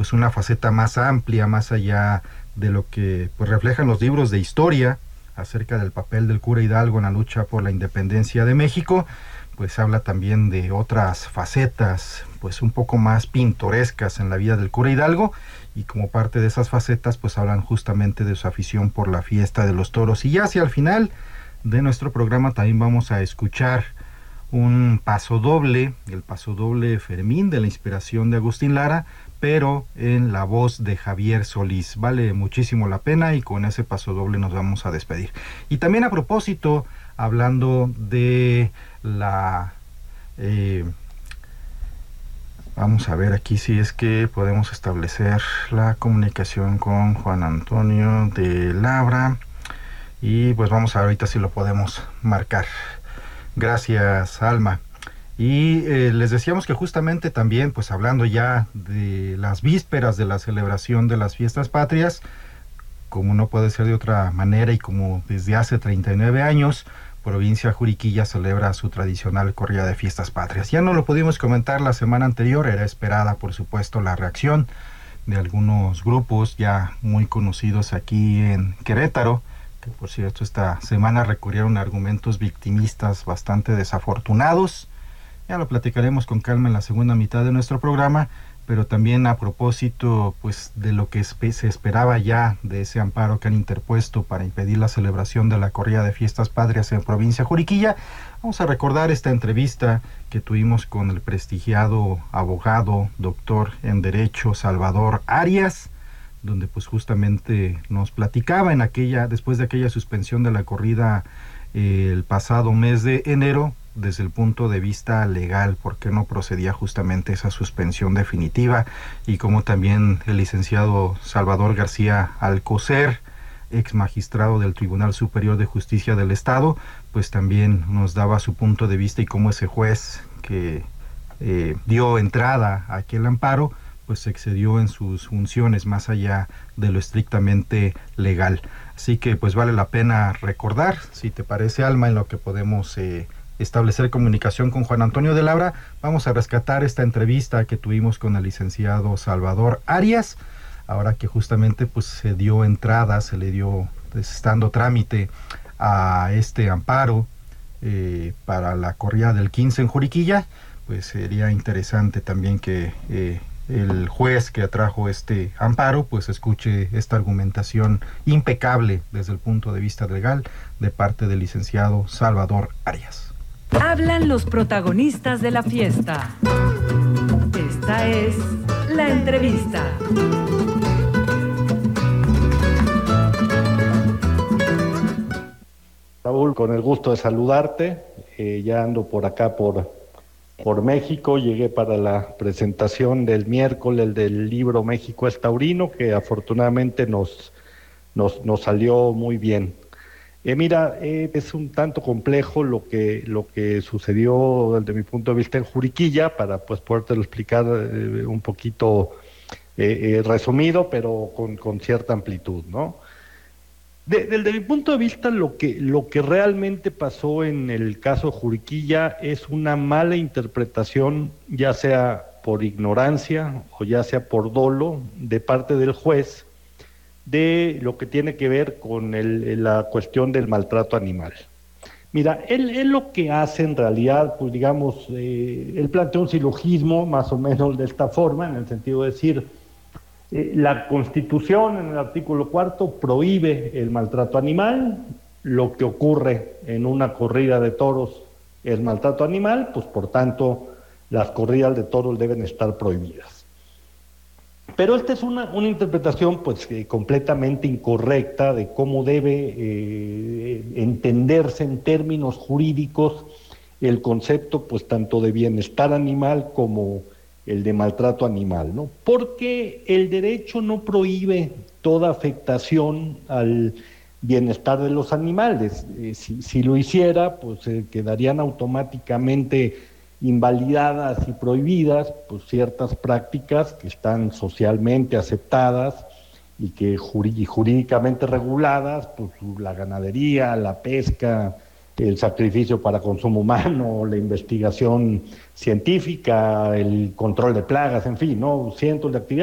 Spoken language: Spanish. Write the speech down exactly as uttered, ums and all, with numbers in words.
pues una faceta más amplia, más allá de lo que pues reflejan los libros de historia acerca del papel del cura Hidalgo en la lucha por la independencia de México, pues habla también de otras facetas, pues un poco más pintorescas en la vida del cura Hidalgo, y como parte de esas facetas, pues hablan justamente de su afición por la fiesta de los toros. Y ya hacia el final de nuestro programa también vamos a escuchar un pasodoble, el pasodoble Fermín, de la inspiración de Agustín Lara, pero en la voz de Javier Solís. Vale muchísimo la pena y con ese pasodoble nos vamos a despedir. Y también a propósito, hablando de la... Eh, vamos a ver aquí si es que podemos establecer la comunicación con Juan Antonio de Labra, y pues vamos a ver ahorita si lo podemos marcar. Gracias, Alma. Y eh, les decíamos que justamente también, pues hablando ya de las vísperas de la celebración de las fiestas patrias, como no puede ser de otra manera y como desde hace treinta y nueve años, Provincia Juriquilla celebra su tradicional corrida de fiestas patrias. Ya no lo pudimos comentar la semana anterior, era esperada por supuesto la reacción de algunos grupos ya muy conocidos aquí en Querétaro, que por cierto esta semana recurrieron a argumentos victimistas bastante desafortunados. Ya lo platicaremos con calma en la segunda mitad de nuestro programa, pero también a propósito pues de lo que se esperaba ya de ese amparo que han interpuesto para impedir la celebración de la corrida de fiestas patrias en Provincia Juriquilla, vamos a recordar esta entrevista que tuvimos con el prestigiado abogado, doctor en Derecho Salvador Arias, donde pues justamente nos platicaba en aquella, después de aquella suspensión de la corrida eh, el pasado mes de enero, desde el punto de vista legal, por qué no procedía justamente esa suspensión definitiva, y como también el licenciado Salvador García Alcocer, ex magistrado del Tribunal Superior de Justicia del Estado, pues también nos daba su punto de vista y cómo ese juez que eh, dio entrada a aquel amparo, pues se excedió en sus funciones más allá de lo estrictamente legal. Así que pues vale la pena recordar, si te parece, Alma, en lo que podemos eh, establecer comunicación con Juan Antonio de Labra, vamos a rescatar esta entrevista que tuvimos con el licenciado Salvador Arias, ahora que justamente pues se dio entrada, se le dio, pues, estando trámite a este amparo eh, para la corrida del quince en Juriquilla, pues sería interesante también que eh, el juez que atrajo este amparo pues escuche esta argumentación impecable desde el punto de vista legal de parte del licenciado Salvador Arias. Hablan los protagonistas de la fiesta. Esta es la entrevista. Raúl, con el gusto de saludarte. Eh, ya ando por acá por, por México. Llegué para la presentación del miércoles del libro México es Taurino, que afortunadamente nos, nos, nos salió muy bien. Eh, mira, eh, es un tanto complejo lo que lo que sucedió desde mi punto de vista en Juriquilla, para pues podértelo explicar eh, un poquito eh, eh, resumido, pero con, con cierta amplitud, ¿no? De, desde mi punto de vista, lo que, lo que realmente pasó en el caso Juriquilla es una mala interpretación, ya sea por ignorancia o ya sea por dolo, de parte del juez, de lo que tiene que ver con el, la cuestión del maltrato animal. Mira, él, él lo que hace en realidad, pues digamos, eh, él plantea un silogismo más o menos de esta forma, en el sentido de decir, eh, la Constitución en el artículo cuarto prohíbe el maltrato animal, lo que ocurre en una corrida de toros es maltrato animal, pues por tanto las corridas de toros deben estar prohibidas. Pero esta es una, una interpretación pues eh, completamente incorrecta de cómo debe eh, entenderse en términos jurídicos el concepto pues tanto de bienestar animal como el de maltrato animal, ¿no? Porque el derecho no prohíbe toda afectación al bienestar de los animales. Eh, si, si lo hiciera, pues eh, quedarían automáticamente invalidadas y prohibidas pues ciertas prácticas que están socialmente aceptadas y que jurí- jurídicamente reguladas, pues la ganadería, la pesca, el sacrificio para consumo humano, la investigación científica, el control de plagas, en fin, ¿no? Cientos de actividades